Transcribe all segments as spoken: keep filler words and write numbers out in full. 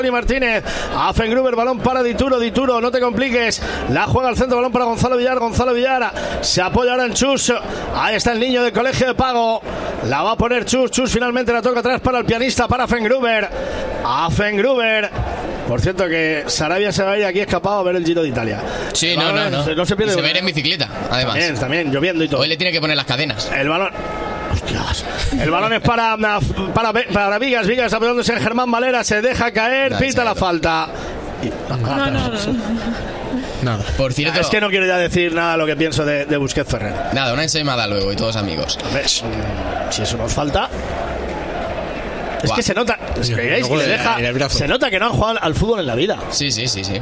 Martínez, a Fengruber, balón para Dituro, Dituro, no te compliques, la juega al centro, balón para Gonzalo Villar, Gonzalo Villar, se apoya ahora en Chus, ahí está el niño del colegio de pago, la va a poner Chus, Chus finalmente la toca atrás para el pianista, para Fengruber, a Fengruber. Por cierto que Sarabia se va a ir aquí escapado a ver el Giro de Italia. Sí, no, no, no, no se pierde. Y se va a ir en bicicleta, además. También, también, lloviendo y todo. Hoy le tiene que poner las cadenas. El balón... Hostias. El balón es para, para, para Vigas, Vigas apoyándose en Germán Valera, se deja caer, pita la falta. Y, no, no, no, no. Por cierto, es que no quiero ya decir nada lo que pienso de, de Busquets Ferrer. Nada, una ensaimada luego y todos amigos. ¿Ves? Si eso nos falta. Es Buah. que se nota, es que, veis, que le deja, se nota que no han jugado al fútbol en la vida. Sí, sí, sí, sí.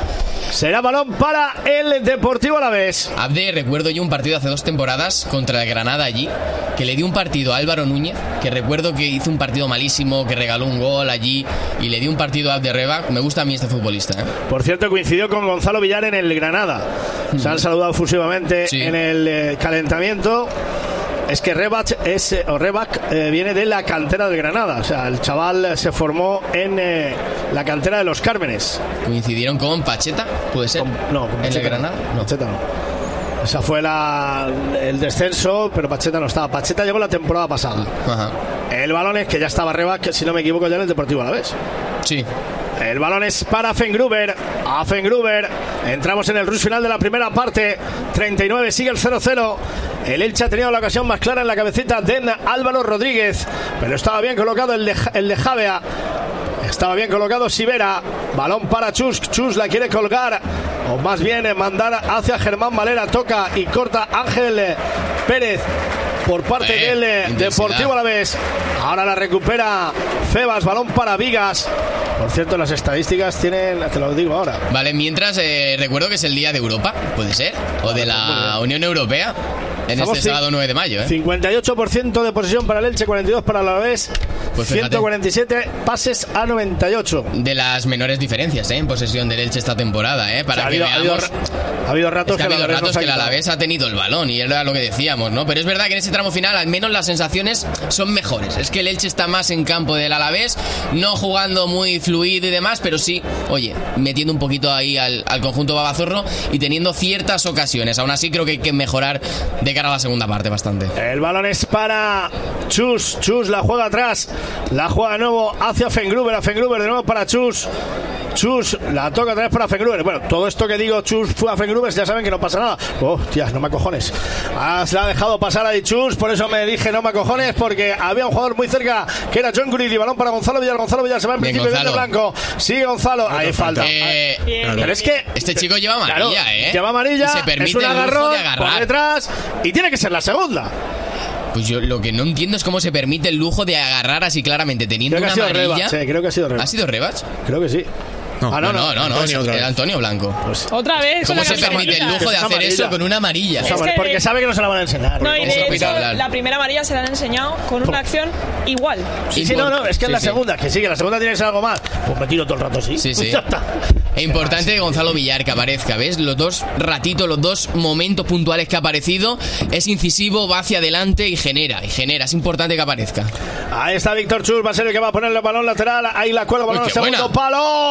Será balón para el Deportivo Alavés. Abde, recuerdo yo un partido hace dos temporadas contra el Granada allí, que le dio un partido a Álvaro Núñez, que recuerdo que hizo un partido malísimo, que regaló un gol allí, y le dio un partido a Abde Rebach. Me gusta a mí este futbolista, ¿eh? Por cierto, coincidió con Gonzalo Villar en el Granada. Se han saludado fusivamente sí. en el eh, calentamiento. Es que Rebach, es, o Rebach eh, viene de la cantera del Granada. O sea, el chaval se formó en eh, la cantera de los Cármenes. ¿Coincidieron con Pacheta? ¿Puede ser? Con, no, con ¿En Pacheta, el Granada? No, Pacheta no. Esa fue la, el descenso, pero Pacheta no estaba. Pacheta llegó la temporada pasada. Ajá. El balón es que ya estaba Rebach, si no me equivoco, ya en el Deportivo Alavés. Sí. El balón es para Fengruber. A Fengruber. Entramos en el rush final de la primera parte. treinta y nueve, sigue el cero cero. El Elche ha tenido la ocasión más clara en la cabecita de Álvaro Rodríguez. Pero estaba bien colocado el de, el de Javea. Estaba bien colocado Sivera. Balón para Chus. Chus la quiere colgar. O más bien mandar hacia Germán Valera. Toca y corta Ángel Pérez. Por parte eh, del intensidad. Deportivo Alavés. Ahora la recupera Febas, balón para Vigas. Por cierto, las estadísticas tienen, te lo digo ahora. Vale, mientras eh, recuerdo que es el día de Europa, ¿puede ser? O de la Unión Europea. En Estamos este sábado nueve de mayo, ¿eh? cincuenta y ocho por ciento de posesión para el Elche, cuarenta y dos por ciento para el Alavés. Pues ciento cuarenta y siete pases a noventa y ocho. De las menores diferencias, ¿eh? En posesión del Elche esta temporada, ¿eh? Para o sea, que ha habido, veamos. Ha habido ratos es que, que, ha habido ratos que el Alavés ha tenido el balón y era lo que decíamos, ¿no? Pero es verdad que en ese tramo final, al menos las sensaciones son mejores. Es que el Elche está más en campo del Alavés, no jugando muy fluido y demás, pero sí, oye, metiendo un poquito ahí al, al conjunto babazorro y teniendo ciertas ocasiones. Aún así, creo que hay que mejorar de cara a la segunda parte bastante. El balón es para Chus. Chus la juega atrás. La juega de nuevo hacia Fengruber. A Fengruber de nuevo para Chus. Chus la toca otra vez para Fengruber. Bueno, todo esto que digo, Chus fue a Fengruber, ya saben que no pasa nada. Oh, tías, no me acojones. Ah, se la ha dejado pasar a Chus, por eso me dije no me acojones, porque había un jugador muy cerca que era John Guridi. Balón para Gonzalo Villar. Gonzalo Villar se va en Bien, principio de blanco. Sigue Gonzalo. Ahí no, falta. Eh, Pero bien. Es que este chico lleva amarilla, claro, ¿eh? Lleva amarilla. Se permite es un agarrón de por detrás y tiene que ser la segunda. Pues yo lo que no entiendo es cómo se permite el lujo de agarrar así claramente teniendo creo una amarilla. Rebach, sí, creo que ha sido Rebach. ¿Ha sido Rebach? Creo que sí. No, ah, no, no, no, no, Antonio, no otra era Antonio Blanco. Pues, otra vez. ¿Cómo se permite el lujo de hacer amarilla. Eso con una amarilla? Es que porque sabe que no se la van a enseñar. No, y de hecho, la primera amarilla se la han enseñado con una acción igual. Sí, sí, no, no, es que sí, en la sí. segunda, que sí, que la segunda tiene que ser algo más. Pues me tiro todo el rato así. Sí, sí. Es importante Gonzalo Villar que aparezca, ¿ves? Los dos ratitos, los dos momentos puntuales que ha aparecido, es incisivo, va hacia adelante y genera, y genera, es importante que aparezca. Ahí está Víctor Chus, va a ser el que va a poner el balón lateral, ahí la cuelga, balón al segundo buena.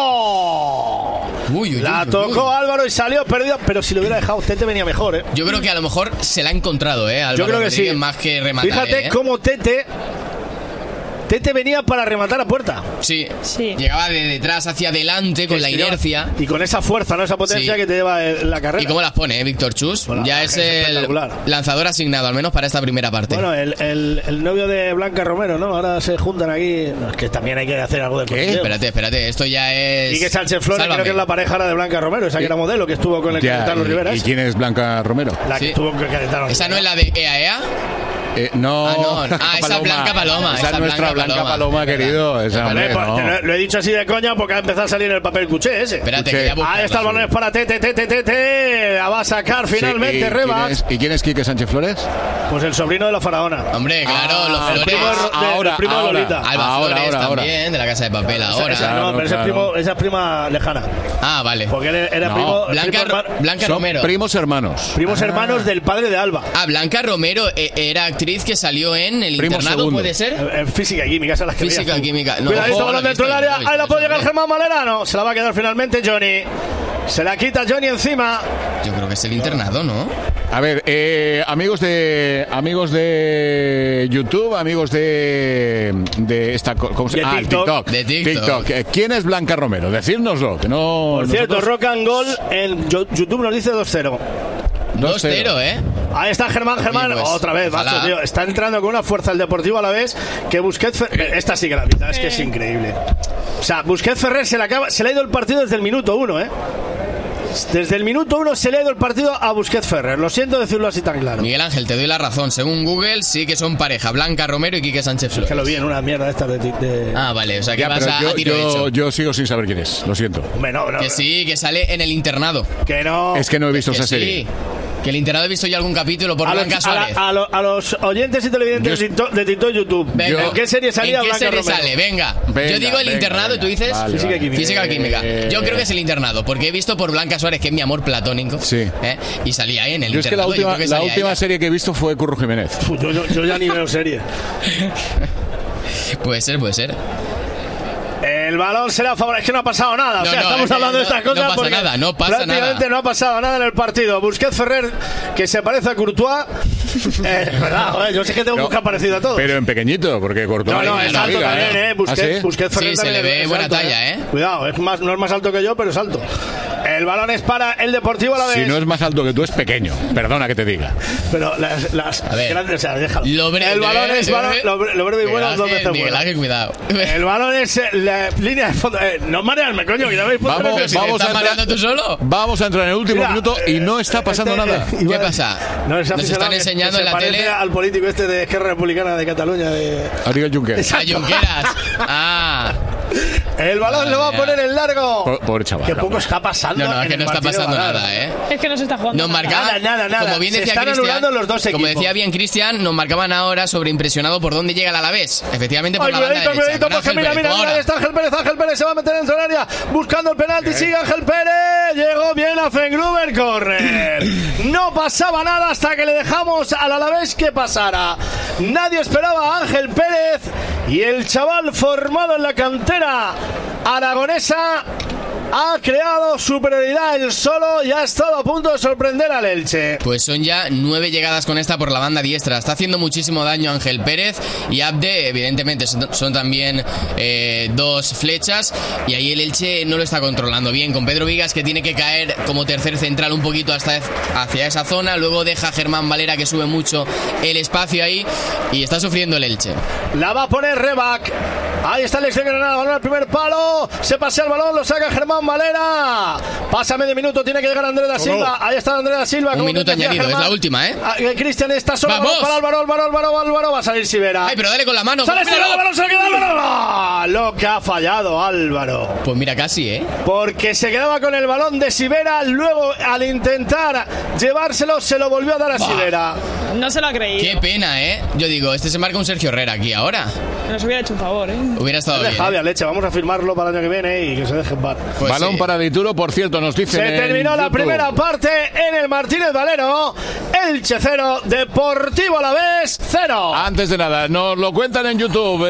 Palo. Uy, uy, la uy, tocó uy. Álvaro y salió perdido, pero si lo hubiera dejado Tete venía mejor, ¿eh? Yo creo que a lo mejor se la ha encontrado, ¿eh? Álvaro Yo creo que Rodríguez, sí. Más que rematar. Fíjate ¿eh? cómo Tete Tete venía para rematar a puerta. Sí, sí. Llegaba de detrás hacia adelante con la inercia. Y con esa fuerza, ¿no? Esa potencia sí. que te lleva la carrera. ¿Y cómo las pone, eh, Víctor Chus? Bueno, ya es el lanzador asignado, al menos para esta primera parte. Bueno, el, el, el novio de Blanca Romero, ¿no? Ahora se juntan aquí. No, es que también hay que hacer algo de ¿Qué? Espérate, espérate, esto ya es... Y que Sánchez Flores, Sálvame. Creo que es la pareja ahora de Blanca Romero, esa que era modelo, que estuvo con el Cayetano Rivera. ¿Y quién es Blanca Romero? La que sí. estuvo con el Cayetano Rivera. ¿Esa no es la de E A E A? Eh, no, ah, no. ah esa Blanca Paloma. Esa es nuestra Blanca Paloma, Paloma querido. Esa, hombre, no. lo, lo he dicho así de coña porque ha empezado a salir el papel cuché ese. Espérate, que ya ahí está el balón para Tete, Tete, Tete. La va a sacar finalmente sí, Rebach. ¿Y quién es Quique Sánchez Flores? Pues el sobrino de la faraona. Hombre, claro, ah, los Flores. El primo, de, ahora, el primo ahora, de Lolita. Alba ahora, Flores ahora, también, ahora. de la Casa de Papel claro, ahora. Esa, esa, claro, no, pero claro. esa, es primo, esa es prima lejana. Ah, vale. Porque él era no. primo. Blanca, primo Blanca Son Romero. primos hermanos. Primos ah. hermanos del padre de Alba. Ah, Blanca Romero era actriz Madrid que salió en el Primo internado, segundo. ¿puede ser? En física y química, esas las que Física veías y tú. química. No, Cuidadito, ojo, balón lo he dentro del visto, área. lo he visto, Ahí la puede eso, llegar eh. Germán Valera. No, se la va a quedar finalmente Johnny. Se la quita Johnny encima. Yo creo que es el internado, ¿no? A ver, eh, amigos de amigos de YouTube, amigos de de esta co- ¿cómo se De llama? Ah, el TikTok. TikTok. De TikTok. Eh, ¿Quién es Blanca Romero? Decírnoslo, que no. Por cierto, nosotros- Rock and Goal en Yo- YouTube nos dice dos cero. dos cero, ¿eh? Ahí está Germán, Germán, Oye, pues, otra vez, macho, ojalá. tío. Está entrando con una fuerza el Deportivo a la vez que Busquets Fer- esta sí que la mitad, es que es increíble. O sea, Busquets Ferrer se le, acaba, se le ha ido el partido desde el minuto uno, ¿eh? Desde el minuto uno se le ha ido el partido a Busquets Ferrer. Lo siento decirlo así tan claro. Miguel Ángel, te doy la razón. Según Google, sí que son pareja. Blanca Romero y Quique Sánchez Flores. Que lo vi en una mierda esta de... de... Ah, vale. O sea, que Ya, vas pero a, yo, a tiro yo- hecho. yo sigo sin saber quién es, lo siento. Hombre, no, no, Que sí, que sale en el internado. que no. Es que no he visto Que esa sí. serie. Que el internado he visto ya algún capítulo por a, Blanca los, a, la- Suárez. a lo- a los oyentes y televidentes Yo- de TikTok, de TikTok YouTube. Venga. ¿En qué serie salía ¿En qué Blanca serie Romero? sale? Venga. Venga, Yo digo el venga, internado y tú venga. dices Vale, Física y vale. química. física y química. Eh, Yo creo que es el internado, porque he visto por Blanca Suárez, que es mi amor platónico. Sí. ¿eh? Y salía ahí en el Yo es que la internado. yo última, creo que la salía última ella. serie que he visto fue Curro Jiménez. Uf, yo, yo- yo ya ni veo serie. Puede ser, puede ser. El balón será favorable. Es que no ha pasado nada. O No, sea, no, estamos es que hablando de no- estas no cosas. pasa porque nada, no pasa prácticamente nada. no ha pasado nada en el partido. Busquets Ferrer, que se parece a Courtois. Eh, verdad, joder, yo sé que tengo un No, busca parecido a todos. Pero en pequeñito, porque Courtois No, no, ahí es la alto liga, también, ¿eh? Busquets, ¿Ah, sí? Busquets Ferrer Sí, se también le ve es buena alto, talla, ¿eh? Cuidado, es más, no es más alto que yo, pero es alto. El balón es para el Deportivo a la vez. Si no es más alto que tú, es pequeño. Perdona que te diga. Pero las, las A ver. grandes, o sea, déjalo. Lo breve, el balón es balón, lo, bre- lo breve y Miguel bueno, dos Ángel, veces Miguel bueno. Ángel, cuidado. El balón es eh, la línea de fondo. Eh, no marearme, coño, que ya habéis puesto Vamos, nervioso. Si te vamos estás a entrar- mareando tú solo. Vamos a entrar en el último Mira, minuto y no está pasando este, nada. eh, ¿Qué igual- pasa? No, ese Nos aficionado están que- enseñando que en la se parece tele al político este de Esquerra Republicana de Cataluña. De... Ariel Junqueras. a Junqueras. Ah. El balón lo va a Madre poner en largo. Po- Pobre chaval. Que poco hombre. está pasando. No, no, es en que el no está partido pasando de Balón. nada, ¿eh? Es que no se está jugando. Nos nada. marcaban, Nada, nada, nada. como bien Se decía están Cristian, anulando los dos como equipos. decía bien Cristian, nos marcaban ahora sobre impresionado por dónde llega el Alavés. Efectivamente por Ay, la banda cuidadito, derecha. cuidadito, con porque Ángel mira, Pérez. mira, mira, Ahora. ahí está Ángel Pérez, Ángel Pérez se va a meter dentro del área, buscando el penalti, sigue Ángel Pérez, llegó bien a Fengruber, corre. No pasaba nada hasta que le dejamos al Alavés que pasara. Nadie esperaba a Ángel Pérez y el chaval formado en la cantera aragonesa ha creado superioridad él solo y ha estado a punto de sorprender al Elche. Pues son ya nueve llegadas con esta por la banda diestra. Está haciendo muchísimo daño Ángel Pérez y Abde, evidentemente, son, son también eh, dos flechas. Y ahí el Elche no lo está controlando bien. Con Pedro Vigas, que tiene que caer como tercer central un poquito hasta hacia esa zona. Luego deja a Germán Valera, que sube mucho el espacio ahí. Y está sufriendo el Elche. La va a poner Rebac. Ahí está el ex de Granada, balón al primer palo. Se pasea el balón, lo saca Germán Valera. Pasa medio minuto, tiene que llegar Andrés da Silva. Ahí está Andrés da Silva. Un como minuto decía añadido, Germán. es la última, ¿eh? Ah, eh, Cristian está solo. ¡Vamos! Balón para Álvaro, Álvaro, Álvaro, Álvaro. Va a salir Sivera. Ay, pero dale con la mano. Sale cógelo. Sivera, el balón se lo queda Álvaro. Ah, Lo que ha fallado Álvaro. Pues mira, casi, ¿eh? Porque se quedaba con el balón de Sivera. Luego, al intentar llevárselo, se lo volvió a dar a Sivera. No se lo ha creído. Qué pena, ¿eh? Yo digo, este se marca un Sergio Herrera aquí ahora. Nos hubiera hecho un favor, ¿eh? Hubiera estado Es de bien. Javi ¿eh? a leche. Vamos a firmarlo para el año que viene y que se deje en paz. Pues Balón sí. para Dituro, por cierto, nos dicen. Se en terminó la YouTube. primera parte en el Martínez Valero. Elche cero, Deportivo Alavés cero. Antes de nada, nos lo cuentan en YouTube.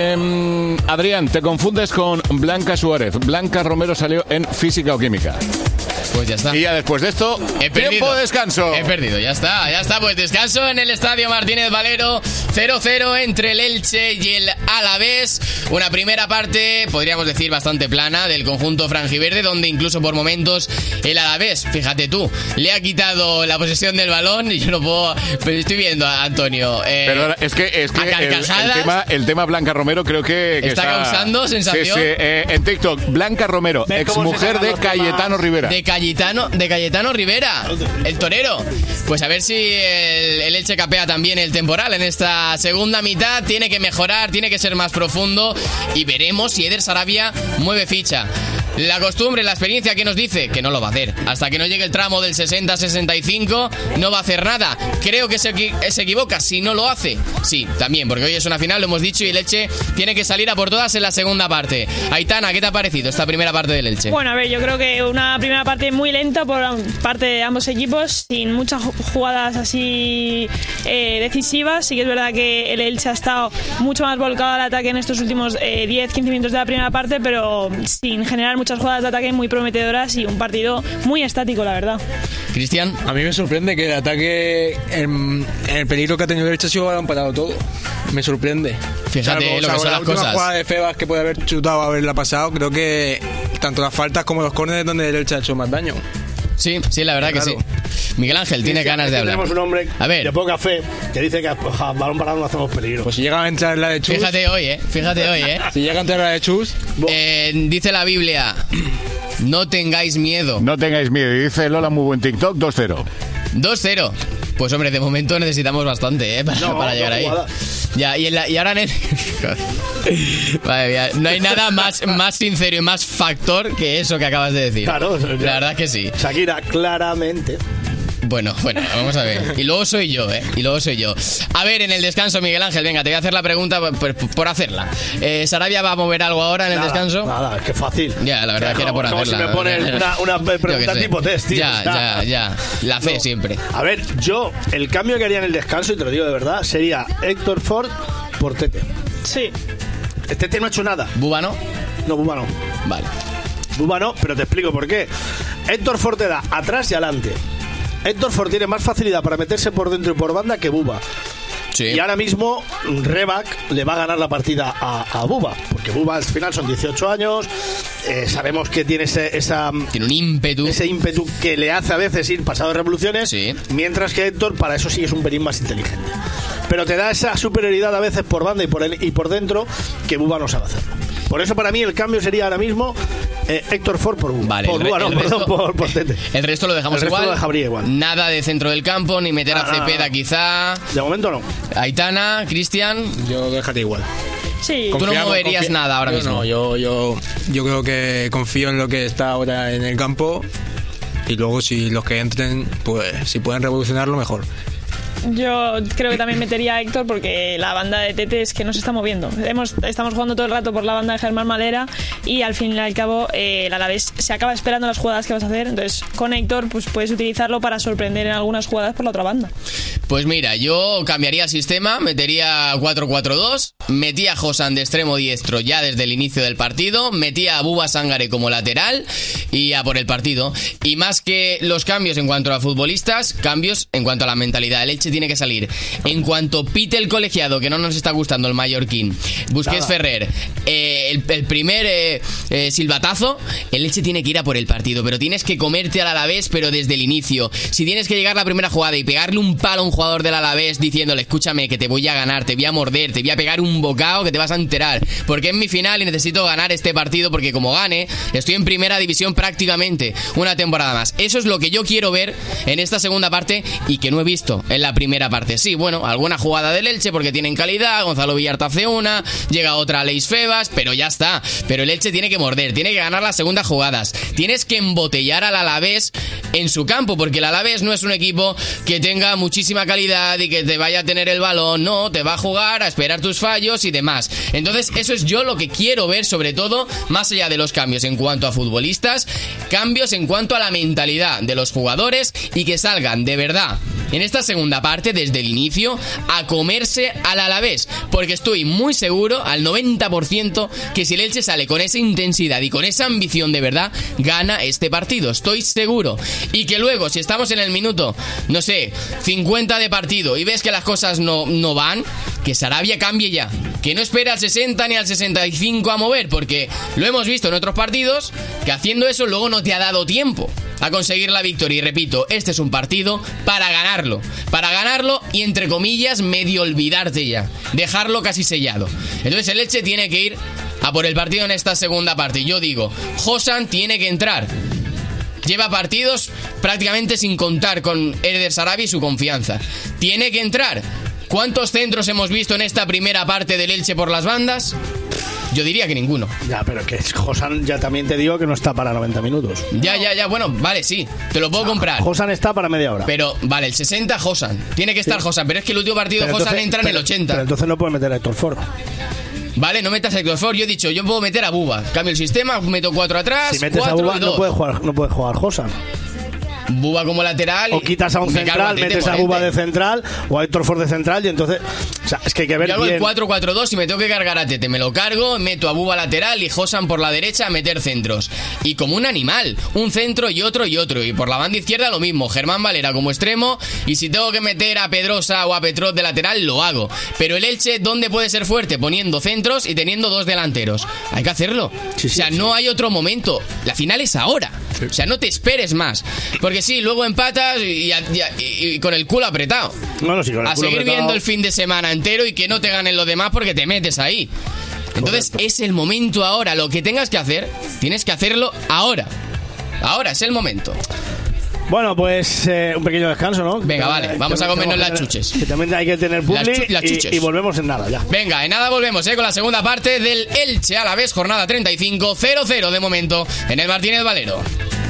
Eh, Adrián, te confundes con Blanca Suárez. Blanca Romero salió en Física o Química. Pues ya está. Y ya después de esto, He tiempo perdido. de descanso. He perdido, ya está, ya está. Pues descanso en el Estadio Martínez Valero. cero cero entre el Elche y el Alavés. Una primera parte, podríamos decir, bastante plana del conjunto franjiverde, donde incluso por momentos el Alavés, fíjate tú, le ha quitado la posesión del balón y yo no puedo... Pero estoy viendo a Antonio. eh, Pero es que, es que a el, el carcajadas. tema, el tema Blanca Romero creo que, que ¿Está causando sensación? Sí, sí, eh, en TikTok, Blanca Romero, Ve cómo se exmujer sacan de los temas. Cayetano Rivera. De Cayetano, de Cayetano Rivera, el torero. Pues a ver si el, el Elche capea también el temporal en esta segunda mitad. Tiene que mejorar, tiene que ser más profundo. todo y veremos si Eder Sarabia mueve ficha. La costumbre, la experiencia, ¿qué nos dice? Que no lo va a hacer. Hasta que no llegue el tramo del sesenta sesenta y cinco, no va a hacer nada. Creo que se, equi- se equivoca si no lo hace. Sí, también, porque hoy es una final, lo hemos dicho, y el Elche tiene que salir a por todas en la segunda parte. Aitana, ¿qué te ha parecido esta primera parte del Elche? Bueno, a ver, yo creo que una primera parte muy lenta por parte de ambos equipos, sin muchas jugadas así eh, decisivas. Sí que es verdad que el Elche ha estado mucho más volcado al ataque en estos últimos eh, diez quince minutos de la primera parte, pero sin generar muchas jugadas de ataque muy prometedoras y un partido muy estático, la verdad. Cristian. A mí me sorprende que el ataque, en, en el peligro que ha tenido el Elche, ha sido balón parado todo. Me sorprende. Fíjate Salvo, lo que salvo son la las última cosas. jugada de Febas que puede haber chutado, haberla pasado, creo que tanto las faltas como los córneres donde el Elche ha hecho más daño. Sí, sí, la verdad Claro. que sí. Miguel Ángel tiene Sí, ganas es de que hablar. Tenemos un hombre A ver. de poca fe que dice que a balón parado no hacemos peligro. Pues si llega a entrar la de Chus, Fíjate hoy, eh. Fíjate hoy, eh. si llega a entrar la de Chus, Eh, dice la Biblia, no tengáis miedo. No tengáis miedo. Y dice Lola, muy buen TikTok, dos cero. dos cero. Pues hombre, de momento necesitamos bastante, ¿eh? Para, No, para llegar no, ahí. jugada. Ya, y, en la- y ahora en el... Madre mía, no hay nada más, más sincero y más factor que eso que acabas de decir. Claro, La verdad que sí. Shakira, claramente. Bueno, bueno, vamos a ver. Y luego soy yo, ¿eh? Y luego soy yo. A ver, en el descanso, Miguel Ángel, venga, te voy a hacer la pregunta por, por- por hacerla. Eh, ¿Sarabia va a mover algo ahora en el Nada, descanso? Nada, es que fácil. Ya, la verdad que era por como hacerla. si me ponen una, una Yo qué pregunta sé. tipo test, tío. Ya, O sea, ya, ya. La fe no. siempre. A ver, yo, el cambio que haría en el descanso, y te lo digo de verdad, sería Héctor Ford por Tete. Sí. Tete no ha hecho nada. ¿Buba no? No, Buba no. Vale. Buba no, pero te explico por qué. Héctor Ford te da atrás y adelante. Héctor Ford tiene más facilidad para meterse por dentro y por banda que Buba. Sí. Y ahora mismo Rebac le va a ganar la partida a, a Buba, porque Buba al final son dieciocho años, eh, sabemos que tiene ese, esa, Tiene un ímpetu. ese ímpetu que le hace a veces ir pasado de revoluciones, Sí. mientras que Héctor para eso sí es un pelín más inteligente. Pero te da esa superioridad a veces por banda y por, el, y por dentro que Buba no sabe hacerlo. Por eso para mí el cambio sería ahora mismo eh, Héctor Ford por Buba. Vale, por el, Buba, re- no, el perdón, resto, por, por Tete. el resto lo dejamos El resto igual. lo dejaría igual. Nada de centro del campo, ni meter Ah, a no, no, Cepeda no. quizá. De momento no. Aitana, Cristian, yo dejaría igual. Sí. tú no Confiamos, moverías confia- nada ahora yo mismo. No, yo, yo, yo creo que confío en lo que está ahora en el campo y luego si los que entren, pues si pueden revolucionarlo, mejor. Yo creo que también metería a Héctor porque la banda de Tete es que no se está moviendo. Hemos, estamos jugando todo el rato por la banda de Germán Malera y al fin y al cabo eh, el Alavés se acaba esperando las jugadas que vas a hacer. Entonces con Héctor pues puedes utilizarlo para sorprender en algunas jugadas por la otra banda. Pues mira, yo cambiaría sistema, metería cuatro cuatro dos, metía a Josan de extremo diestro ya desde el inicio del partido, metía a Buba Sangare como lateral y a por el partido. Y más que los cambios en cuanto a futbolistas, cambios en cuanto a la mentalidad. El Elche tiene que salir. En cuanto pite el colegiado, que no nos está gustando el mallorquín, Busquets Ferrer, eh, el, el primer eh, eh, silbatazo, el Elche tiene que ir a por el partido, pero tienes que comerte al Alavés, pero desde el inicio. Si tienes que llegar la primera jugada y pegarle un palo a un jugador del Alavés diciéndole, escúchame, que te voy a ganar, te voy a morder, te voy a pegar un bocado que te vas a enterar, porque es mi final y necesito ganar este partido, porque como gane, estoy en primera división prácticamente una temporada más. Eso es lo que yo quiero ver en esta segunda parte y que no he visto en la primera parte. Sí, bueno, alguna jugada del Elche porque tienen calidad, Gonzalo Villarta hace una, llega otra Leis Febas, pero ya está. Pero el Elche tiene que morder, tiene que ganar las segundas jugadas. Tienes que embotellar al Alavés en su campo, porque el Alavés no es un equipo que tenga muchísima calidad y que te vaya a tener el balón, no, te va a jugar a esperar tus fallos y demás. Entonces, eso es yo lo que quiero ver, sobre todo, más allá de los cambios en cuanto a futbolistas, cambios en cuanto a la mentalidad de los jugadores y que salgan de verdad en esta segunda parte, desde el inicio, a comerse al Alavés, porque estoy muy seguro, al noventa por ciento, que si el Elche sale con esa intensidad y con esa ambición de verdad, gana este partido, estoy seguro. Y que luego, si estamos en el minuto, no sé, cincuenta de partido y ves que las cosas no, no van, que Sarabia cambie ya, que no espere al sesenta ni al sesenta y cinco a mover, porque lo hemos visto en otros partidos, que haciendo eso luego no te ha dado tiempo a conseguir la victoria. Y repito, este es un partido para ganarlo, para ganarlo y entre comillas medio olvidarte ya, dejarlo casi sellado. Entonces el Elche tiene que ir a por el partido en esta segunda parte. Yo digo, Josan tiene que entrar. Lleva partidos prácticamente sin contar con Eder Sarabia y su confianza. Tiene que entrar. ¿Cuántos centros hemos visto en esta primera parte del Elche por las bandas? Yo diría que ninguno. Ya, pero que Josan ya también te digo que no está para noventa minutos. Ya, ya, ya, bueno, vale, sí, te lo puedo comprar. Josan está para media hora. Pero, vale, el sesenta Josan. Tiene que estar Sí. Josan, pero es que el último partido Pero Josan entonces- entra en el pero- ochenta. Pero entonces no puedes meter a Héctor Ford. Vale, no metas a Héctor Ford. Yo he dicho, yo puedo meter a Buba. Cambio el sistema, meto cuatro atrás, Si metes a cuatro Buba y no dos. puedes jugar, no puedes jugar Josan. Buba como lateral. O quitas a un me cargo central, Tete metes a Morente. Buba de central o a Héctor Ford de central y entonces... O sea, es que hay que ver Yo hago bien... el cuatro cuatro dos y me tengo que cargar a Tete. Me lo cargo, meto a Buba lateral y Josan por la derecha a meter centros. Y como un animal, un centro y otro y otro. Y por la banda izquierda lo mismo, Germán Valera como extremo. Y si tengo que meter a Pedrosa o a Petrov de lateral, lo hago. Pero el Elche, ¿dónde puede ser fuerte? Poniendo centros y teniendo dos delanteros. Hay que hacerlo. Sí, sí, o sea, sí. no hay otro momento. La final es ahora. O sea, no te esperes más. Porque sí, luego empatas y, y- y- y con el culo apretado. Bueno, sí, con el A culo seguir apretado. viendo el fin de semana entero y que no te ganen los demás porque te metes ahí. Entonces es el momento ahora. Lo que tengas que hacer, tienes que hacerlo ahora. Ahora es el momento. Bueno, pues eh, un pequeño descanso, ¿no? Venga, vale, Que vamos a tenemos comernos que las tener- chuches. Que también hay que tener publi Las chu- las y- chuches. y, volvemos en nada ya. Venga, en nada volvemos ¿eh? con la segunda parte del Elche Alavés, jornada treinta y cinco, cero cero de momento en el Martínez Valero.